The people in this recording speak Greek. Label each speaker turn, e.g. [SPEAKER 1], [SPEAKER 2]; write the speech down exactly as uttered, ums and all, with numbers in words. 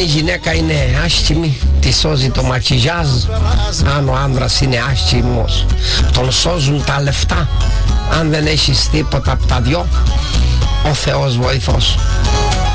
[SPEAKER 1] η γυναίκα είναι άσχημη, τη σώζει το μακιγιάζ. Αν ο άντρας είναι άσχημος, τον σώζουν τα λεφτά. Αν δεν έχεις τίποτα από τα δυο, ο Θεός βοηθός.